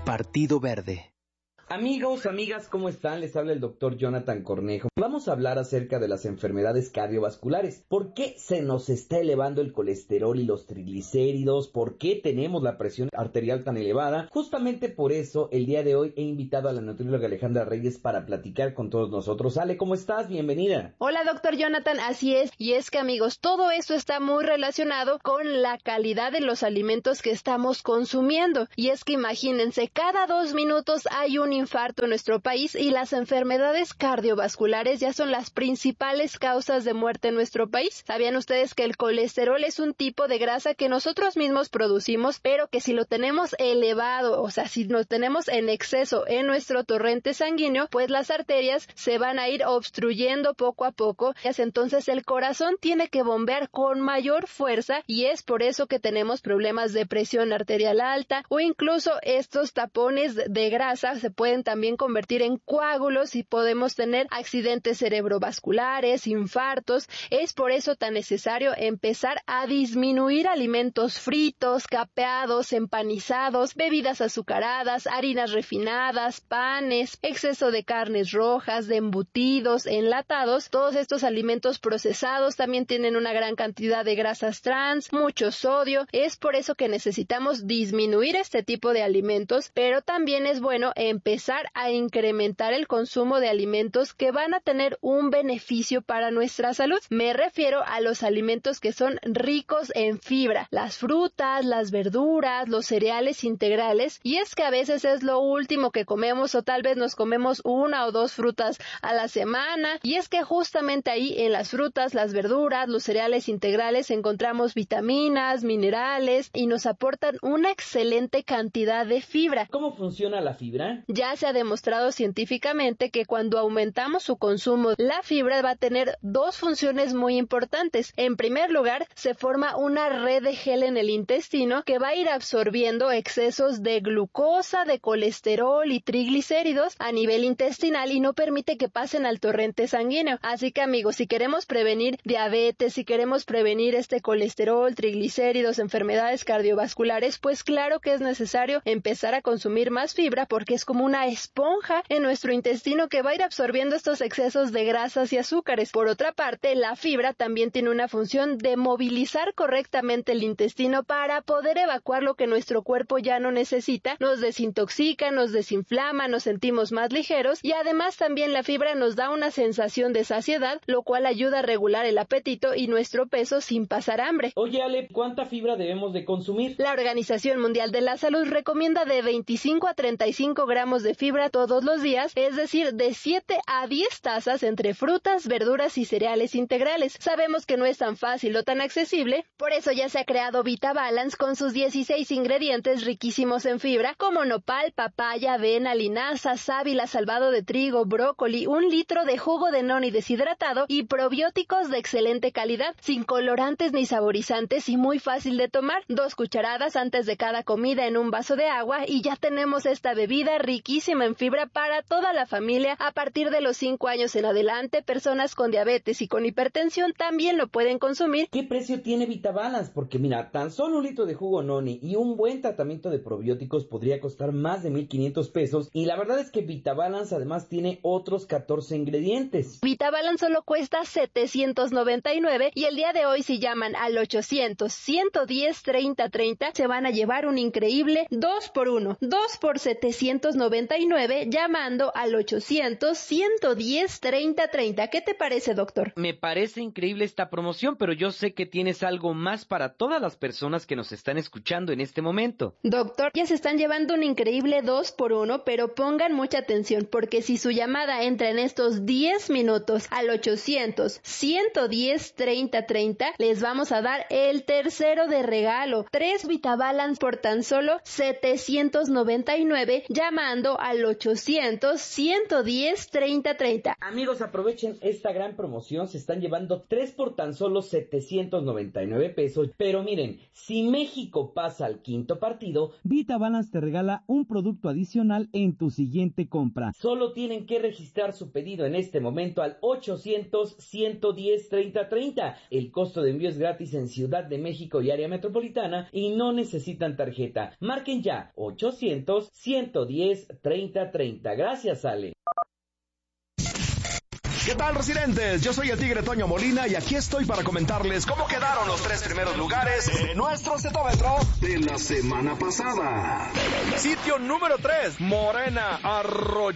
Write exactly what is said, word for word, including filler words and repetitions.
Partido Verde. Amigos, amigas, ¿cómo están? Les habla el doctor Jonathan Cornejo. Vamos a hablar acerca de las enfermedades cardiovasculares. ¿Por qué se nos está elevando el colesterol y los triglicéridos? ¿Por qué tenemos la presión arterial tan elevada? Justamente por eso, el día de hoy he invitado a la nutrióloga Alejandra Reyes para platicar con todos nosotros. Ale, ¿cómo estás? Bienvenida. Hola, doctor Jonathan, así es. Y es que, amigos, todo esto está muy relacionado con la calidad de los alimentos que estamos consumiendo. Y es que imagínense, cada dos minutos hay un infarto en nuestro país y las enfermedades cardiovasculares ya son las principales causas de muerte en nuestro país. ¿Sabían ustedes que el colesterol es un tipo de grasa que nosotros mismos producimos, pero que si lo tenemos elevado, o sea, si lo tenemos en exceso en nuestro torrente sanguíneo, pues las arterias se van a ir obstruyendo poco a poco, entonces el corazón tiene que bombear con mayor fuerza y es por eso que tenemos problemas de presión arterial alta o incluso estos tapones de grasa se pueden pueden también convertir en coágulos y podemos tener accidentes cerebrovasculares, infartos. Es por eso tan necesario empezar a disminuir alimentos fritos, capeados, empanizados, bebidas azucaradas, harinas refinadas, panes, exceso de carnes rojas, de embutidos, enlatados. Todos estos alimentos procesados también tienen una gran cantidad de grasas trans, mucho sodio. Es por eso que necesitamos disminuir este tipo de alimentos, pero también es bueno empezar a incrementar el consumo de alimentos que van a tener un beneficio para nuestra salud. Me refiero a los alimentos que son ricos en fibra, las frutas, las verduras, los cereales integrales, y es que a veces es lo último que comemos o tal vez nos comemos una o dos frutas a la semana, y es que justamente ahí en las frutas, las verduras, los cereales integrales encontramos vitaminas, minerales y nos aportan una excelente cantidad de fibra. ¿Cómo funciona la fibra? Ya se ha demostrado científicamente que cuando aumentamos su consumo, la fibra va a tener dos funciones muy importantes. En primer lugar, se forma una red de gel en el intestino que va a ir absorbiendo excesos de glucosa, de colesterol y triglicéridos a nivel intestinal y no permite que pasen al torrente sanguíneo. Así que, amigos, si queremos prevenir diabetes, si queremos prevenir este colesterol, triglicéridos, enfermedades cardiovasculares, pues claro que es necesario empezar a consumir más fibra porque es como una esponja en nuestro intestino que va a ir absorbiendo estos excesos de grasas y azúcares. Por otra parte, la fibra también tiene una función de movilizar correctamente el intestino para poder evacuar lo que nuestro cuerpo ya no necesita, nos desintoxica, nos desinflama, nos sentimos más ligeros y además también la fibra nos da una sensación de saciedad, lo cual ayuda a regular el apetito y nuestro peso sin pasar hambre. Oye, Ale, ¿cuánta fibra debemos de consumir? La Organización Mundial de la Salud recomienda de veinticinco a treinta y cinco gramos de fibra todos los días, es decir, de siete a diez tazas entre frutas, verduras y cereales integrales. Sabemos que no es tan fácil o tan accesible, por eso ya se ha creado VitaBalance con sus dieciséis ingredientes riquísimos en fibra, como nopal, papaya, avena, linaza, sábila, salvado de trigo, brócoli, un litro de jugo de noni deshidratado y probióticos de excelente calidad, sin colorantes ni saborizantes y muy fácil de tomar. Dos cucharadas antes de cada comida en un vaso de agua y ya tenemos esta bebida riquísima en fibra para toda la familia a partir de los cinco años en adelante. Personas con diabetes y con hipertensión también lo pueden consumir. ¿Qué precio tiene VitaBalance? Porque mira, tan solo un litro de jugo noni y un buen tratamiento de probióticos podría costar más de mil quinientos pesos y la verdad es que VitaBalance además tiene otros catorce ingredientes. VitaBalance solo cuesta setecientos noventa y nueve y el día de hoy si llaman al ochocientos, ciento diez, treinta, treinta se van a llevar un increíble dos por uno, dos por setecientos noventa y nueve llamando al ochocientos, ciento diez, treinta, treinta. ¿Qué te parece, doctor? Me parece increíble esta promoción, pero yo sé que tienes algo más para todas las personas que nos están escuchando en este momento. Doctor, ya se están llevando un increíble dos por uno, pero pongan mucha atención, porque si su llamada entra en estos diez minutos al ochocientos, ciento diez, treinta, treinta, les vamos a dar el tercero de regalo. Tres VitaBalance por tan solo setecientos noventa y nueve llamando llamando al ochocientos, ciento diez, treinta treinta. Amigos, aprovechen esta gran promoción, se están llevando tres por tan solo setecientos noventa y nueve pesos, pero miren, si México pasa al quinto partido, VitaBalance te regala un producto adicional en tu siguiente compra. Solo tienen que registrar su pedido en este momento al ochocientos, ciento diez, treinta treinta. El costo de envío es gratis en Ciudad de México y área metropolitana y no necesitan tarjeta. Marquen ya ochocientos, ciento diez, treinta treinta. Gracias, Ale. ¿Qué tal, residentes? Yo soy el Tigre Toño Molina y aquí estoy para comentarles cómo quedaron los tres primeros lugares de nuestro cetómetro de la semana pasada. Sitio número tres, Morena Arroyo.